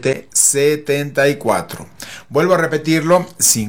55-23-77-74. Vuelvo a repetirlo,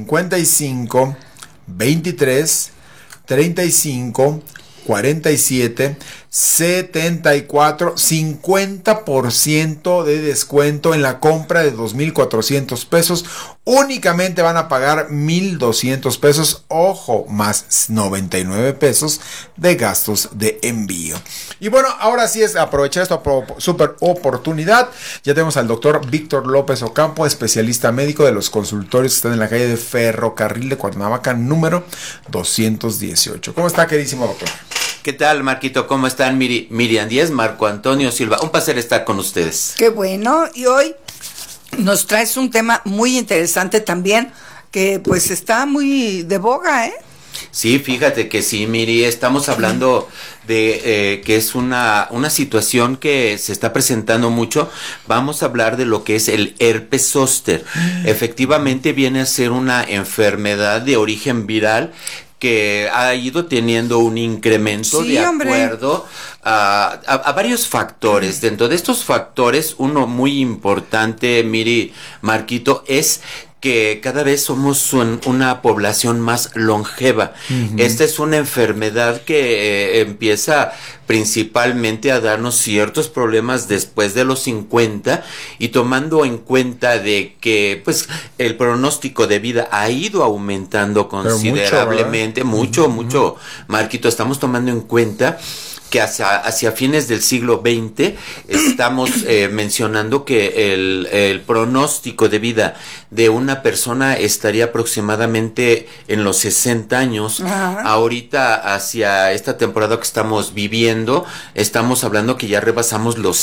55-23-35-47-74, 50% de descuento en la compra de 2,400 pesos. Únicamente van a pagar 1,200 pesos, ojo, más 99 pesos de gastos de envío. Y bueno, ahora sí es aprovechar esta super oportunidad. Ya tenemos al doctor Víctor López Ocampo, especialista médico de los consultorios que están en la calle de Ferrocarril de Cuernavaca, número 218. ¿Cómo está, queridísimo doctor? ¿Qué tal, Marquito? ¿Cómo están? Miriam Díez, Marco Antonio Silva. Un placer estar con ustedes. Qué bueno. Y hoy nos traes un tema muy interesante también, que pues está muy de boga, ¿eh? Sí, fíjate que sí, Miri, estamos hablando de que es una situación que se está presentando mucho. Vamos a hablar de lo que es el herpes zóster. Efectivamente viene a ser una enfermedad de origen viral que ha ido teniendo un incremento de acuerdo a varios factores. Dentro de estos factores, uno muy importante, Miri, Marquito, es que cada vez somos una población más longeva. Uh-huh. Esta es una enfermedad que empieza principalmente a darnos ciertos problemas después de los 50, y tomando en cuenta de que pues el pronóstico de vida ha ido aumentando considerablemente, mucho, Marquito, estamos tomando en cuenta que hacia fines del siglo XX estamos mencionando que el pronóstico de vida de una persona estaría aproximadamente en los 60 años. Ajá. Ahorita, hacia esta temporada que estamos viviendo, estamos hablando que ya rebasamos los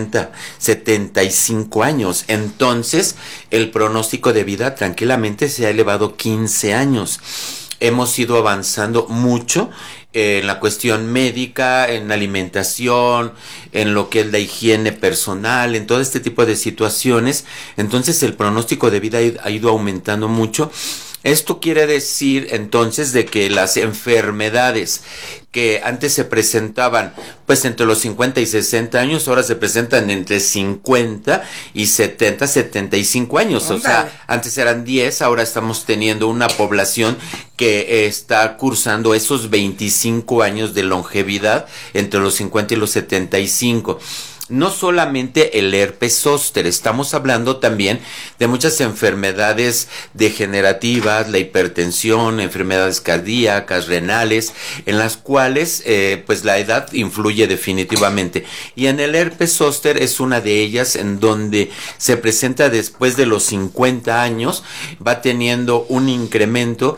75 años. Entonces, el pronóstico de vida tranquilamente se ha elevado 15 años. Hemos ido avanzando mucho en la cuestión médica, en la alimentación, en lo que es la higiene personal, en todo este tipo de situaciones. Entonces el pronóstico de vida ha ido aumentando mucho. Esto quiere decir entonces de que las enfermedades que antes se presentaban pues entre los 50 y 60 años, ahora se presentan entre 50 y 70, 75 años. O sea, antes eran 10, ahora estamos teniendo una población que está cursando esos 25 años de longevidad entre los 50 y los 75. No solamente el herpes zóster, estamos hablando también de muchas enfermedades degenerativas, la hipertensión, enfermedades cardíacas, renales, en las cuales pues la edad influye definitivamente. Y en el herpes zóster es una de ellas, en donde se presenta después de los 50 años, va teniendo un incremento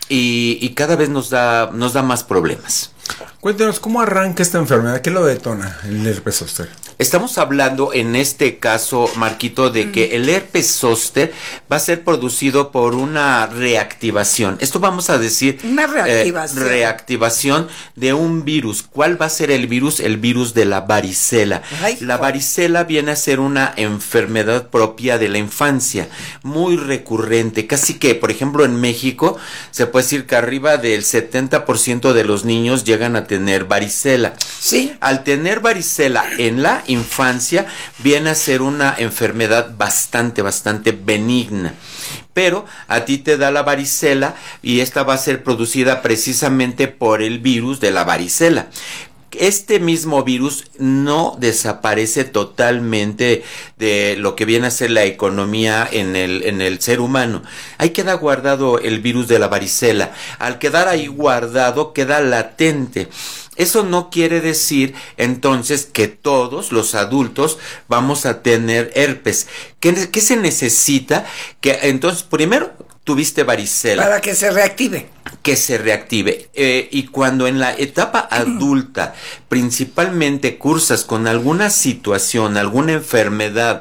y cada vez nos da más problemas. Cuéntenos, ¿cómo arranca esta enfermedad? ¿Qué lo detona el herpes zóster? Estamos hablando en este caso, Marquito, de que el herpes zóster va a ser producido por una reactivación. Esto vamos a decir una reactivación. Reactivación de un virus. ¿Cuál va a ser el virus? El virus de la varicela. La varicela viene a ser una enfermedad propia de la infancia, muy recurrente, casi que, por ejemplo, en México se puede decir que arriba del 70% de los niños llegan a tener varicela. Sí. Al tener varicela en la infancia, viene a ser una enfermedad bastante benigna. Pero a ti te da la varicela y esta va a ser producida precisamente por el virus de la varicela. Este mismo virus no desaparece totalmente de lo que viene a ser la economía en el ser humano. Ahí queda guardado el virus de la varicela. Al quedar ahí guardado, queda latente. Eso no quiere decir entonces que todos los adultos vamos a tener herpes. ¿Qué se necesita? Que entonces, primero, tuviste varicela. Para que se reactive. Que se reactive. Y cuando en la etapa adulta, principalmente cursas con alguna situación, alguna enfermedad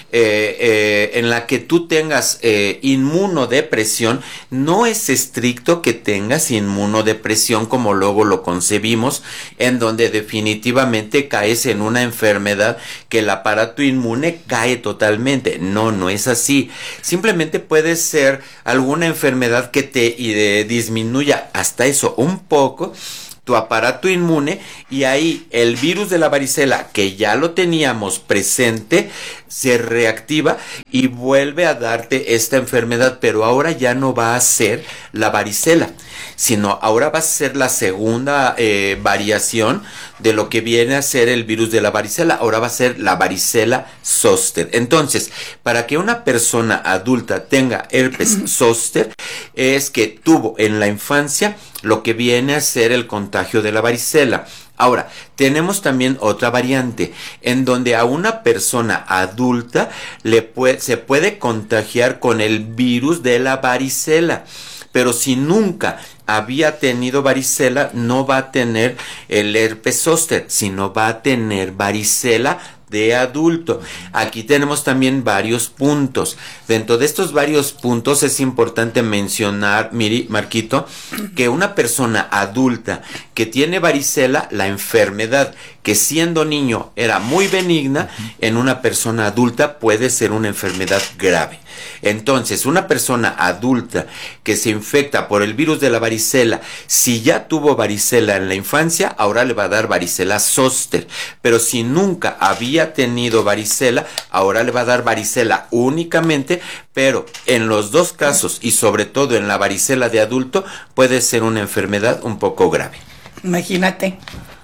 en la que tú tengas inmunodepresión, no es estricto que tengas inmunodepresión como luego lo concebimos, en donde definitivamente caes en una enfermedad que el aparato inmune cae totalmente. No es así. Simplemente puede ser alguna enfermedad que te disminuya hasta eso un poco tu aparato inmune, y ahí el virus de la varicela, que ya lo teníamos presente, se reactiva y vuelve a darte esta enfermedad, pero ahora ya no va a ser la varicela, sino ahora va a ser la segunda variación de lo que viene a ser el virus de la varicela. Ahora va a ser la varicela zóster. Entonces, para que una persona adulta tenga herpes zóster, es que tuvo en la infancia lo que viene a ser el contagio de la varicela. Ahora, tenemos también otra variante, en donde a una persona adulta se puede contagiar con el virus de la varicela, pero si nunca había tenido varicela, no va a tener el herpes zóster, sino va a tener varicela de adulto. Aquí tenemos también varios puntos. Dentro de estos varios puntos es importante mencionar, Marquito, que una persona adulta que tiene varicela, la enfermedad que siendo niño era muy benigna, en una persona adulta puede ser una enfermedad grave. Entonces, una persona adulta que se infecta por el virus de la varicela, si ya tuvo varicela en la infancia, ahora le va a dar varicela zóster. Pero si nunca había tenido varicela, ahora le va a dar varicela únicamente, pero en los dos casos, y sobre todo en la varicela de adulto, puede ser una enfermedad un poco grave. Imagínate.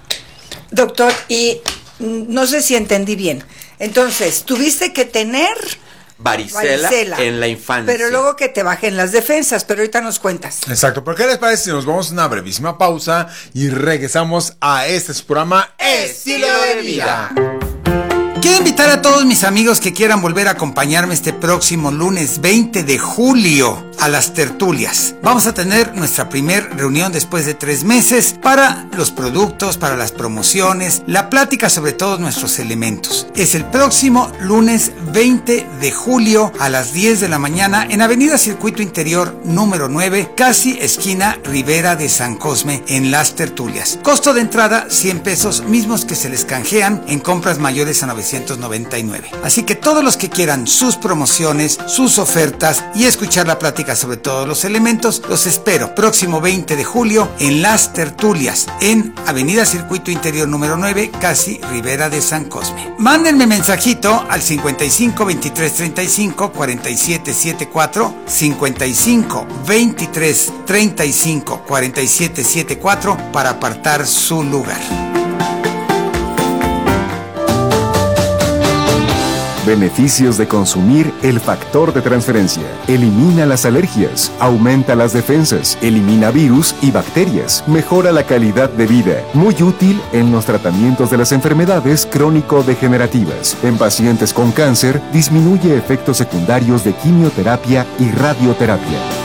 Doctor, y no sé si entendí bien. Entonces, tuviste que tener varicela en la infancia, pero luego que te bajen las defensas, pero ahorita nos cuentas. Exacto, ¿pero qué les parece si nos vamos a una brevísima pausa y regresamos a este su programa Estilo de Vida? Quiero invitar a todos mis amigos que quieran volver a acompañarme este próximo lunes 20 de julio a las tertulias. Vamos a tener nuestra primer reunión después de 3 meses para los productos, para las promociones, la plática sobre todos nuestros elementos. Es el próximo lunes 20 de julio a las 10 de la mañana en Avenida Circuito Interior número 9, casi esquina Ribera de San Cosme, en las tertulias. Costo de entrada 100 pesos, mismos que se les canjean en compras mayores a 999. Así que todos los que quieran sus promociones, sus ofertas y escuchar la plática sobre todos los elementos, los espero próximo 20 de julio en las tertulias en Avenida Circuito Interior número 9, casi Ribera de San Cosme. Mándenme mensajito al 55 23 35 47 74, 55 23 35 47 74 para apartar su lugar. Beneficios de consumir el factor de transferencia. Elimina las alergias, aumenta las defensas, elimina virus y bacterias, mejora la calidad de vida. Muy útil en los tratamientos de las enfermedades crónico-degenerativas. En pacientes con cáncer, disminuye efectos secundarios de quimioterapia y radioterapia.